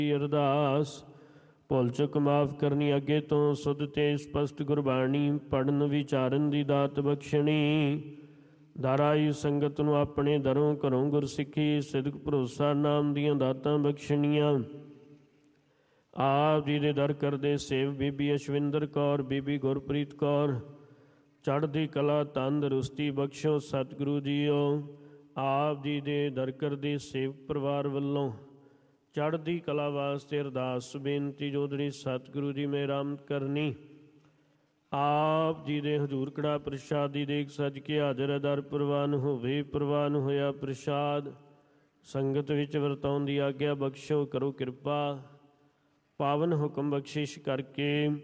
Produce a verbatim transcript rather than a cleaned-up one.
ਅਰਦਾਸ। ਭੁੱਲ ਚੁੱਕ ਮਾਫ ਕਰਨੀ, ਅੱਗੇ ਤੋਂ ਸੁਧ ਤੇ ਸਪਸ਼ਟ ਗੁਰਬਾਣੀ ਪੜ੍ਹਨ ਵਿਚਾਰਨ ਦੀ ਦਾਤ ਬਖਸ਼ਣੀ। ਦਾਰਾਈ ਸੰਗਤ ਨੂੰ ਆਪਣੇ ਦਰੋਂ ਘਰੋਂ ਗੁਰਸਿੱਖੀ ਸਿਦਕ ਭਰੋਸਾ ਨਾਮ ਦੀਆਂ ਦਾਤਾਂ ਬਖਸ਼ਣੀਆਂ। ਆਪ ਜੀ ਦੇ ਦਰ ਕਰਦੇ ਸੇਵ ਬੀਬੀ ਅਸ਼ਵਿੰਦਰ ਕੌਰ, ਬੀਬੀ ਗੁਰਪ੍ਰੀਤ ਕੌਰ, ਚੜ੍ਹਦੀ ਕਲਾ ਤੰਦਰੁਸਤੀ ਬਖਸ਼ੋ ਸਤਿਗੁਰੂ ਜੀਓ। ਆਪ ਜੀ ਦੇ ਦਰ ਕਰਦੇ ਸੇਵਕ ਪਰਿਵਾਰ ਵੱਲੋਂ ਚੜ੍ਹਦੀ ਕਲਾ ਵਾਸਤੇ ਅਰਦਾਸ ਬੇਨਤੀ ਜੋਦੜੀ ਸਤਿਗੁਰੂ ਜੀ ਮਿਹਰਮਤ ਕਰਨੀ। ਆਪ ਜੀ ਦੇ ਹਜ਼ੂਰ ਕੜਾ ਪ੍ਰਸ਼ਾਦੀ ਦੇਖ ਸੱਜ ਕੇ ਹਾਜ਼ਰ ਦਰ ਪ੍ਰਵਾਨ ਹੋਵੇ। ਪ੍ਰਵਾਨ ਹੋਇਆ ਪ੍ਰਸ਼ਾਦ ਸੰਗਤ ਵਿੱਚ ਵਰਤਾਉਣ ਦੀ ਆਗਿਆ ਬਖਸ਼ੋ, ਕਰੋ ਕਿਰਪਾ। ਪਾਵਨ ਹੁਕਮ ਬਖਸ਼ਿਸ਼ ਕਰਕੇ